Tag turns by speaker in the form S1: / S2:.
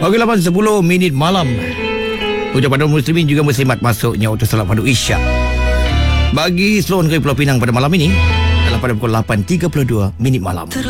S1: Okey, 8:10 minit malam. Ucapan muslimin juga muslimat masuknya waktu salat fardu Isyak bagi seluruh negeri Pulau Pinang pada malam ini adalah pada pukul 8:32 minit malam.